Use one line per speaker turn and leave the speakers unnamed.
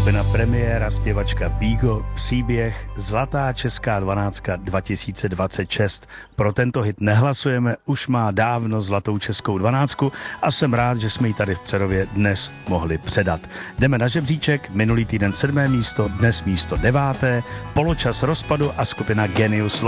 skupina Premiéra, zpěvačka Bígo, příběh Zlatá česká 12 2026. Pro tento hit nehlasujeme, už má dávno Zlatou českou 12 a jsem rád, že jsme ji tady v Přerově dnes mohli předat. Jdeme na žebříček, minulý týden 7. místo, dnes místo 9. Poločas rozpadu a skupina Genius.